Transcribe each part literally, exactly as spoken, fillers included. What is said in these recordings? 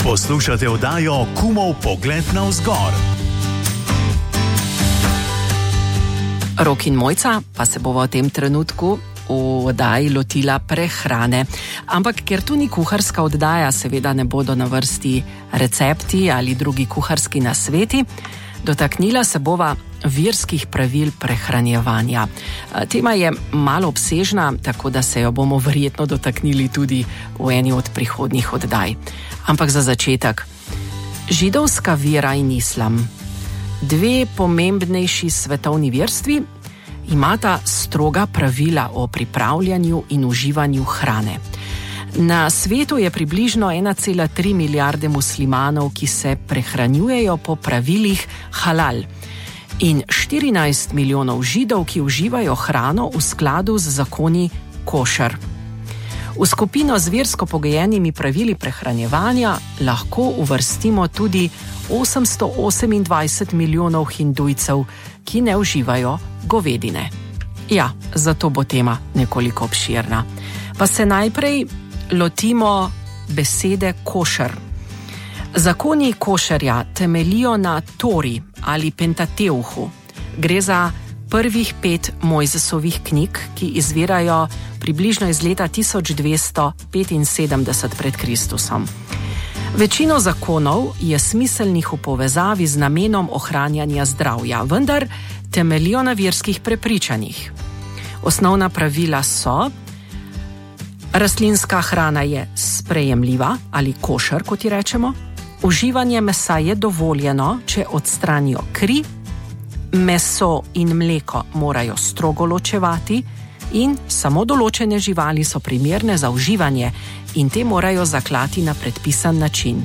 Poslušate oddajo Kumov pogled navzgor. Rok in Mojca pa se bova v tem trenutku v oddaji lotila prehrane. Ampak ker tu ni kuharska oddaja, seveda ne bodo na vrsti recepti ali drugi kuharski nasveti, dotaknila se bova verskih pravil prehranjevanja. Tema je malo obsežna, tako da se jo bomo verjetno dotaknili tudi v eni od prihodnjih oddaj. Ampak za začetek, židovska vera in islam, dve pomembnejši svetovni verstvi, imata stroga pravila o pripravljanju in uživanju hrane. Na svetu je približno ena cela tri milijarde muslimanov, ki se prehranjujejo po pravilih halal, in štirinajst milijonov židov, ki uživajo hrano v skladu z zakoni košer. V skupino z versko pogojenimi pravili prehranjevanja lahko uvrstimo tudi osemsto osemindvajset milijonov hindujcev, ki ne uživajo govedine. Ja, zato bo tema nekoliko obširna. Pa se najprej lotimo besede košer. Zakoni košerja temeljijo na Tori ali Pentateuhu. Gre za prvih pet Mojzesovih knjig, ki izvirajo približno iz leta tisoč dvesto petinsedemdeset pred Kristusom. Večino zakonov je smiselnih v povezavi z namenom ohranjanja zdravja, vendar temeljijo na verskih prepričanjih. Osnovna pravila so: rastlinska hrana je sprejemljiva ali košer, kot ji rečemo, uživanje mesa je dovoljeno, če odstranijo kri, meso in mleko morajo strogo ločevati in samo določene živali so primerne za uživanje in te morajo zaklati na predpisan način.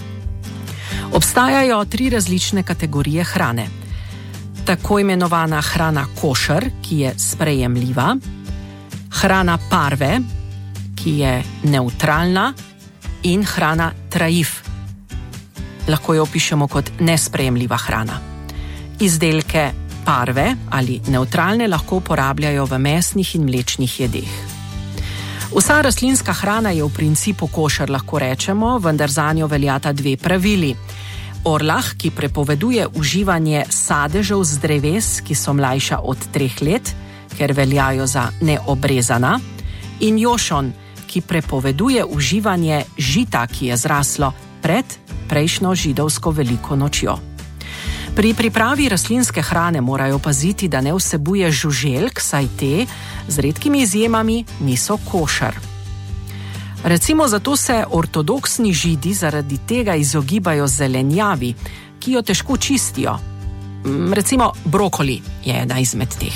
Obstajajo tri različne kategorije hrane. Tako imenovana hrana košer, ki je sprejemljiva, hrana parve, ki je neutralna, in hrana traif. Lahko jo opišemo kot nesprejemljiva hrana. Izdelke parve ali neutralne lahko uporabljajo v mesnih in mlečnih jedeh. Vsa rastlinska hrana je v principu košer, lahko rečemo, vendar zanjo veljata dve pravili. Orlah, ki prepoveduje uživanje sadežev z dreves, ki so mlajša od treh let, ker veljajo za neobrezana, in Jošon, ki prepoveduje uživanje žita, ki je zraslo pred prejšnjo židovsko veliko nočjo. Pri pripravi rastlinske hrane morajo paziti, da ne vsebuje žuželk, saj te, z redkimi izjemami, niso košer. Recimo zato se ortodoksni židi zaradi tega izogibajo zelenjavi, ki jo težko čistijo. Recimo brokoli je ena izmed teh.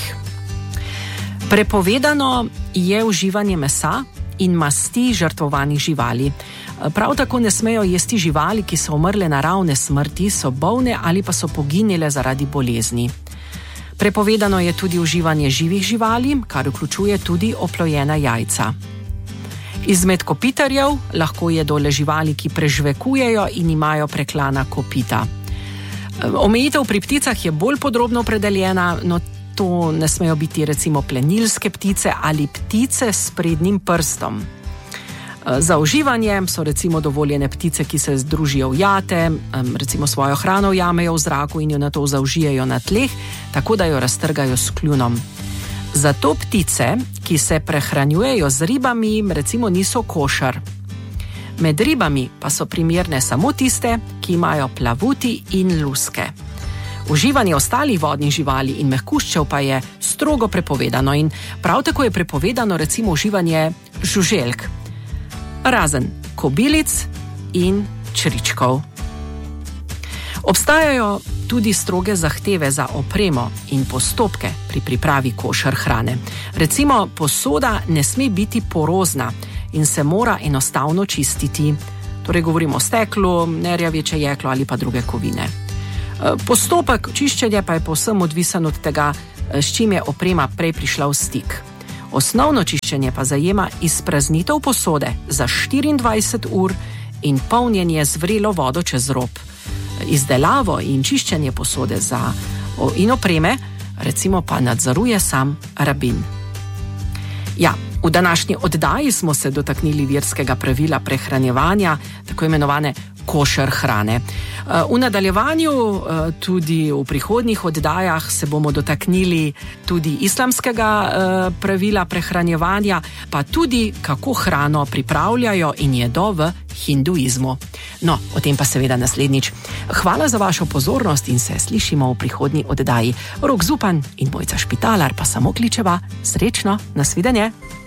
Prepovedano je uživanje mesa in masti žrtvovanih živali. Prav tako ne smejo jesti živali, ki so umrle naravne smrti, so bolne ali pa so poginile zaradi bolezni. Prepovedano je tudi uživanje živih živali, kar vključuje tudi oplojena jajca. Izmed kopitarjev lahko jedo le živali, ki prežvekujejo in imajo preklana kopita. Omejitev pri pticah je bolj podrobno opredeljena, no to ne smejo biti recimo plenilske ptice ali ptice s prednjim prstom. Za uživanje so recimo dovoljene ptice, ki se združijo v jate, recimo svojo hrano jamejo v zraku in jo nato zaužijejo na tleh, tako da jo raztrgajo s kljunom. Zato ptice, ki se prehranjujejo z ribami, recimo niso košer. Med ribami pa so primerne samo tiste, ki imajo plavuti in luske. Uživanje ostalih vodnih živali in mehkuščev pa je strogo prepovedano in prav tako je prepovedano recimo uživanje žuželk, razen kobilic in čričkov. Obstajajo tudi stroge zahteve za opremo in postopke pri pripravi košer hrane. Recimo, posoda ne sme biti porozna in se mora enostavno čistiti. Torej govorimo o steklu, nerjaveče jeklo ali pa druge kovine. Postopek čiščenja pa je povsem odvisen od tega, s čim je oprema prej prišla v stik. Osnovno čiščenje pa zajema izpraznitev posode za štiriindvajset ur in polnjenje z vrelo vodo čez rob. Izdelavo in čiščenje posode za in opreme recimo pa nadzoruje sam rabin. Ja, v današnji oddaji smo se dotaknili verskega pravila prehranjevanja, tako imenovane košer hrane. V nadaljevanju, tudi v prihodnjih oddajah, se bomo dotaknili tudi islamskega pravila prehranjevanja, pa tudi kako hrano pripravljajo in jedo v hinduizmu. No, o tem pa seveda naslednjič. Hvala za vašo pozornost in se slišimo v prihodnji oddaji. Rok Zupan in Mojca Špitalar pa samo kličeva. Srečno, nasvidenje!